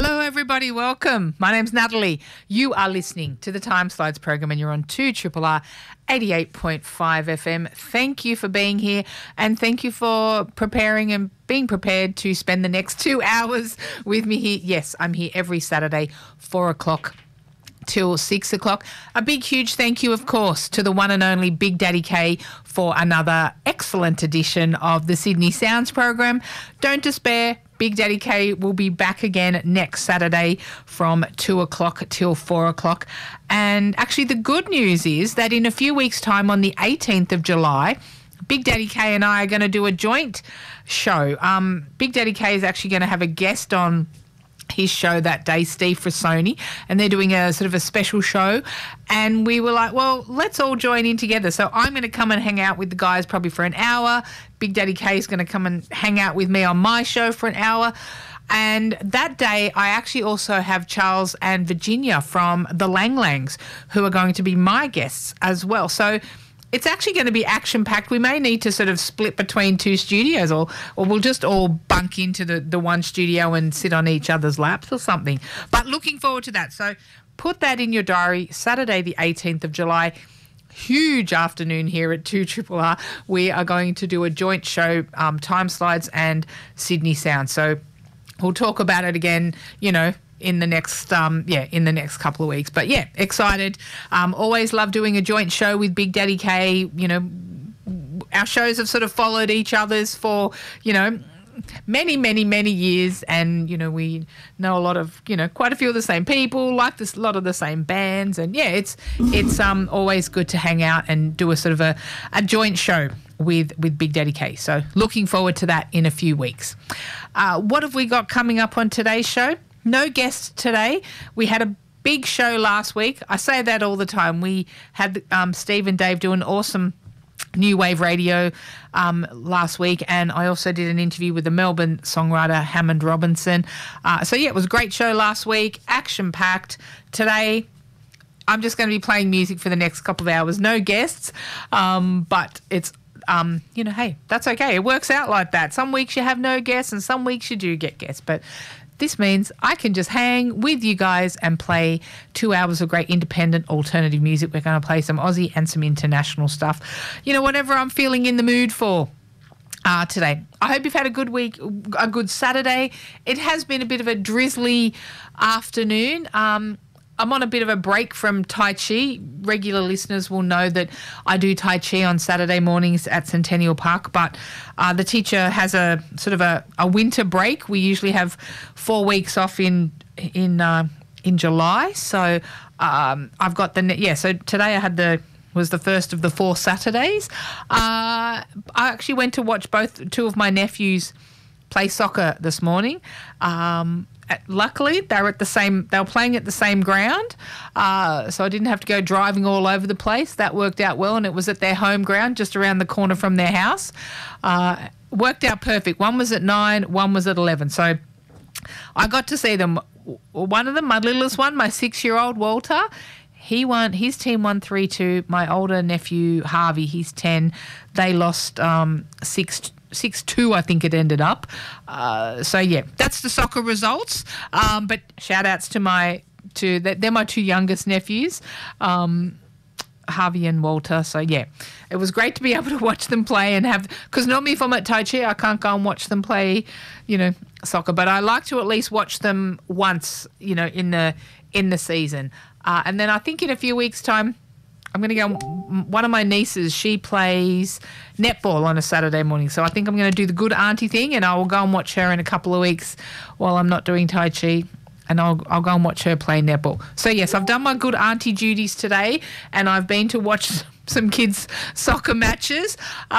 Hello, everybody. Welcome. My name's Natalie. You are listening to the Time Slides program and you're on 2RRR 88.5 FM. Thank you for being here and thank you for preparing and being prepared to spend the next 2 hours with me here. Yes, I'm here every Saturday, 4 o'clock till 6 o'clock. A big, huge thank you, of course, to the one and only Big Daddy K for another excellent edition of the Sydney Sounds program. Don't despair. Big Daddy K will be back again next Saturday from 2 o'clock till 4 o'clock. And actually the good news is that in a few weeks' time on the 18th of July, Big Daddy K and I are going to do a joint show. Big Daddy K is actually going to have a guest on his show that day, Steve Frasoni, and they're doing a sort of a special show. And we were like, well, let's all join in together. So I'm going to come and hang out with the guys probably for an hour. Big Daddy K is going to come and hang out with me on my show for an hour. And that day, I actually also have Charles and Virginia from the Lang Langs who are going to be my guests as well. So it's actually going to be action-packed. We may need to sort of split between two studios or we'll just all bunk into the one studio and sit on each other's laps or something. But looking forward to that. So put that in your diary, Saturday the 18th of July. Huge afternoon here at 2RRR. We are going to do a joint show, Time Slides and Sydney Sound. So we'll talk about it again, in the next couple of weeks. But yeah, excited. Always love doing a joint show with Big Daddy K. Our shows have sort of followed each other's for, many, many, many years. And, we know a lot of, quite a few of the same people, like a lot of the same bands. And yeah, it's always good to hang out and do a sort of a joint show with Big Daddy K. So looking forward to that in a few weeks. What have we got coming up on today's show? No guests today. We had a big show last week. I say that all the time. We had Steve and Dave do an awesome New Wave radio last week, and I also did an interview with the Melbourne songwriter Hammond Robinson. It was a great show last week, action-packed. Today, I'm just going to be playing music for the next couple of hours. No guests, but it's hey, that's okay. It works out like that. Some weeks you have no guests and some weeks you do get guests, but this means I can just hang with you guys and play 2 hours of great independent alternative music. We're going to play some Aussie and some international stuff. Whatever I'm feeling in the mood for today. I hope you've had a good week, a good Saturday. It has been a bit of a drizzly afternoon. I'm on a bit of a break from Tai Chi. Regular listeners will know that I do Tai Chi on Saturday mornings at Centennial Park, but the teacher has a sort of a winter break. We usually have 4 weeks off in July. So I've got so today was the first of the 4 Saturdays. I actually went to watch two of my nephews play soccer this morning. Luckily, they were playing at the same ground, so I didn't have to go driving all over the place. That worked out well, and it was at their home ground, just around the corner from their house. Worked out perfect. One was at 9, one was at 11. So I got to see them. One of them, my littlest one, my 6-year-old Walter, his team won 3-2. My older nephew Harvey, he's 10. They lost 6-2, I think it ended up. That's the soccer results. But shout outs they're my 2 youngest nephews, Harvey and Walter. So yeah, it was great to be able to watch them play because normally if I'm at Tai Chi, I can't go and watch them play, soccer. But I like to at least watch them once, in the season. And then I think in a few weeks' time, I'm going to go. One of my nieces, she plays netball on a Saturday morning. So I think I'm going to do the good auntie thing and I will go and watch her in a couple of weeks while I'm not doing Tai Chi, and I'll go and watch her play netball. So, yes, I've done my good auntie duties today and I've been to watch some kids' soccer matches.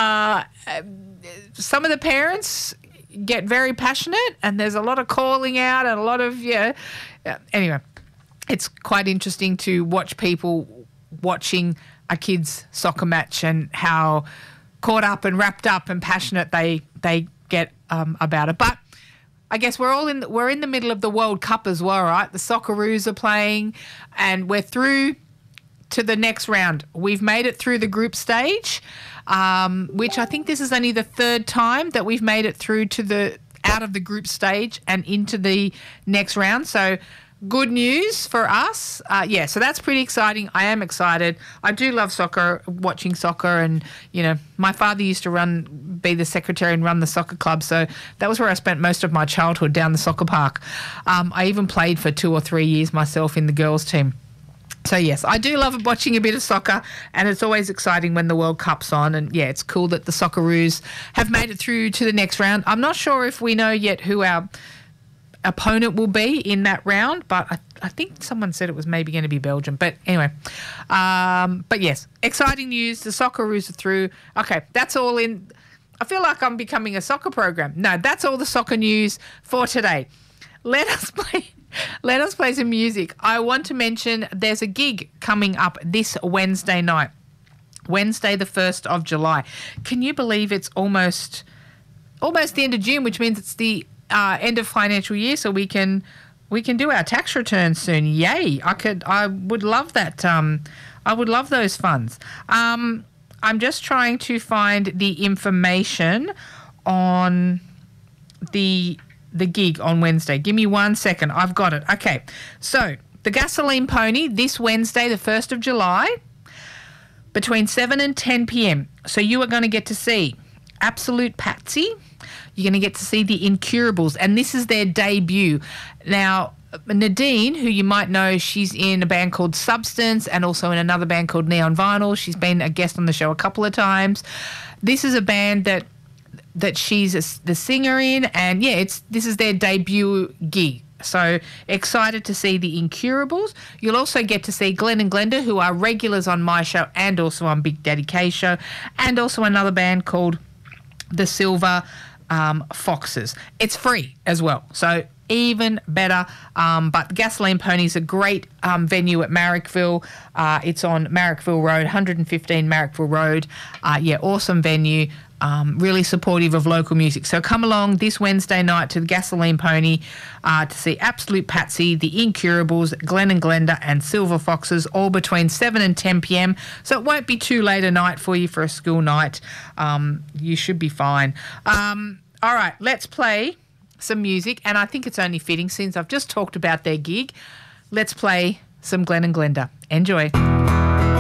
Some of the parents get very passionate and there's a lot of calling out and a lot of, anyway, it's quite interesting to watch people watching a kid's soccer match and how caught up and wrapped up and passionate they get about it. But I guess we're in the middle of the World Cup as well, right? The Socceroos are playing and we're through to the next round. We've made it through the group stage, which I think this is only the 3rd time that we've made it through to out of the group stage and into the next round. So good news for us. So that's pretty exciting. I am excited. I do love soccer, watching soccer, and, my father used to be the secretary and run the soccer club, so that was where I spent most of my childhood, down the soccer park. I even played for 2 or 3 years myself in the girls' team. So, yes, I do love watching a bit of soccer, and it's always exciting when the World Cup's on. And, it's cool that the Socceroos have made it through to the next round. I'm not sure if we know yet who our opponent will be in that round, but I think someone said it was maybe going to be Belgium. But anyway, but yes, exciting news. The Socceroos are through. Okay, that's all in. I feel like I'm becoming a soccer program. No, that's all the soccer news for today. Let us play some music. I want to mention there's a gig coming up this Wednesday night, Wednesday the 1st of July. Can you believe it's almost the end of June, which means it's the end of financial year, so we can do our tax returns soon. Yay! I would love that. I would love those funds. I'm just trying to find the information on the gig on Wednesday. Give me 1 second. I've got it. Okay. So the Gasoline Pony this Wednesday, the 1st of July, between 7 and 10 p.m. So you are going to get to see Absolute Patsy. You're going to get to see the Incurables, and this is their debut. Now, Nadine, who you might know, she's in a band called Substance and also in another band called Neon Vinyl. She's been a guest on the show a couple of times. This is a band that she's the singer in, and this is their debut gig. So excited to see the Incurables. You'll also get to see Glenn and Glenda, who are regulars on my show and also on Big Daddy K's show, and also another band called the Silver Foxes. It's free as well, so even better. But Gasoline Pony is a great venue at Marrickville. It's on Marrickville Road, 115 Marrickville Road. Awesome venue. Really supportive of local music. So come along this Wednesday night to the Gasoline Pony to see Absolute Patsy, the Incurables, Glenn and Glenda, and Silver Foxes, all between 7 and 10 p.m. So it won't be too late a night for you for a school night. You should be fine. All right, let's play some music, and I think it's only fitting since I've just talked about their gig. Let's play some Glenn and Glenda. Enjoy.